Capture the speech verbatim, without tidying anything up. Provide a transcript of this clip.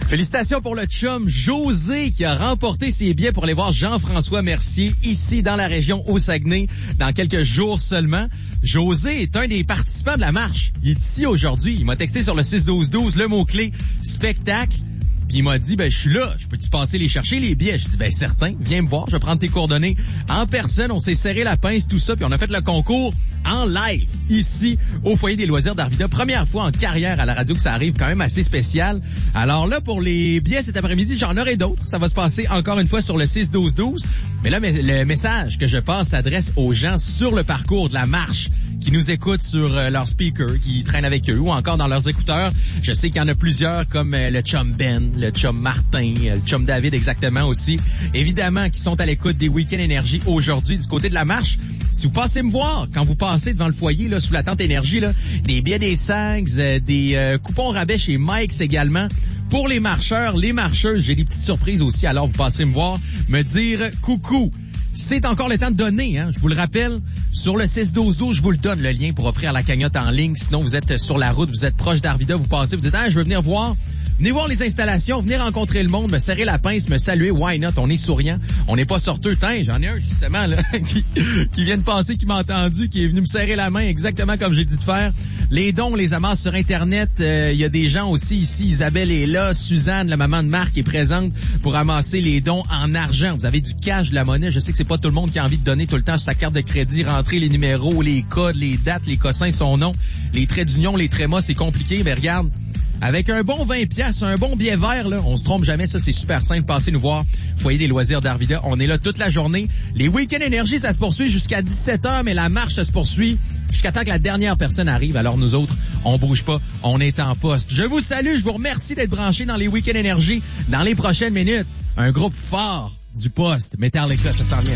Félicitations pour le chum José qui a remporté ses billets pour aller voir Jean-François Mercier ici dans la région au Saguenay dans quelques jours seulement. José est un des participants de la marche. Il est ici aujourd'hui. Il m'a texté sur le six douze douze le mot-clé spectacle. Puis il m'a dit, ben je suis là, je peux-tu passer les chercher les billets? Je dis, ben certain, viens me voir, je vais prendre tes coordonnées en personne. On s'est serré la pince, tout ça, puis on a fait le concours en live, ici, au Foyer des loisirs d'Arvida. Première fois en carrière à la radio que ça arrive, quand même assez spécial. Alors là, pour les billets cet après-midi, j'en aurai d'autres. Ça va se passer encore une fois sur le six douze douze. Mais là, le message que je passe s'adresse aux gens sur le parcours de la marche qui nous écoutent sur euh, leurs speakers, qui traînent avec eux ou encore dans leurs écouteurs. Je sais qu'il y en a plusieurs comme euh, le chum Ben, le chum Martin, euh, le chum David exactement aussi. Évidemment, qui sont à l'écoute des Week-ends Énergie aujourd'hui du côté de la marche. Si vous passez me voir, quand vous passez devant le foyer, là, sous la tente Énergie, là, des billets des Sags, euh, des euh, coupons rabais chez Mike's également. Pour les marcheurs, les marcheuses, j'ai des petites surprises aussi. Alors, vous passerez me voir, me dire coucou. C'est encore le temps de donner, hein. Je vous le rappelle, sur le six douze douze, je vous le donne, le lien pour offrir la cagnotte en ligne. Sinon, vous êtes sur la route, vous êtes proche d'Arvida, vous passez, vous dites, ah, je veux venir voir. Venez voir les installations, venez rencontrer le monde, me serrer la pince, me saluer, why not? On est souriant, on n'est pas sorteux. Tain, j'en ai un justement là qui, qui vient de passer, qui m'a entendu, qui est venu me serrer la main exactement comme j'ai dit de faire. Les dons, on les amasse sur Internet. Il euh, y a des gens aussi ici, Isabelle est là, Suzanne, la maman de Marc, est présente pour amasser les dons en argent. Vous avez du cash, de la monnaie. Je sais que c'est pas tout le monde qui a envie de donner tout le temps sur sa carte de crédit, rentrer les numéros, les codes, les dates, les cossins, son nom, les traits d'union, les trémas, c'est compliqué, mais regarde. Avec un bon vingt piastres, un bon billet vert, là, on se trompe jamais, ça c'est super simple. Passez nous voir, Foyer des loisirs d'Arvida. On est là toute la journée. Les Week-ends Énergie, ça se poursuit jusqu'à dix-sept heures, mais la marche, ça se poursuit jusqu'à temps que la dernière personne arrive. Alors nous autres, on bouge pas, on est en poste. Je vous salue, je vous remercie d'être branchés dans les Week-ends Énergie. Dans les prochaines minutes, un groupe fort du poste, Metallica, ça s'en vient.